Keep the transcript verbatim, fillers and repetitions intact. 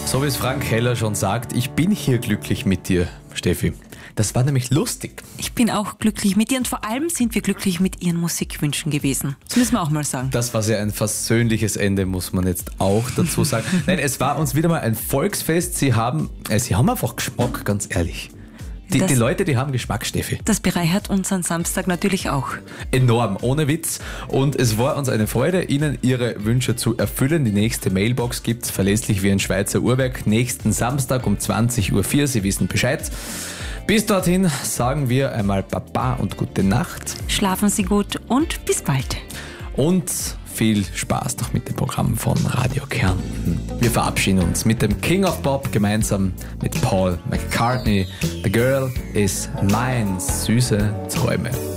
So wie es Frank Heller schon sagt, ich bin hier glücklich mit dir, Steffi. Das war nämlich lustig. Ich bin auch glücklich mit dir und vor allem sind wir glücklich mit Ihren Musikwünschen gewesen. Das müssen wir auch mal sagen. Das war sehr ein versöhnliches Ende, muss man jetzt auch dazu sagen. Nein, es war uns wieder mal ein Volksfest. Sie haben, äh, Sie haben einfach Geschmack, ganz ehrlich. Die, Das- die Leute, die haben Geschmack, Steffi. Das bereichert unseren Samstag natürlich auch. Enorm, ohne Witz. Und es war uns eine Freude, Ihnen Ihre Wünsche zu erfüllen. Die nächste Mailbox gibt's verlässlich wie ein Schweizer Uhrwerk nächsten Samstag um zwanzig Uhr vier. Sie wissen Bescheid. Bis dorthin sagen wir einmal Baba und gute Nacht. Schlafen Sie gut und bis bald. Und viel Spaß noch mit dem Programm von Radio Kärnten. Wir verabschieden uns mit dem King of Pop gemeinsam mit Paul McCartney. The Girl is Mine. Süße Träume.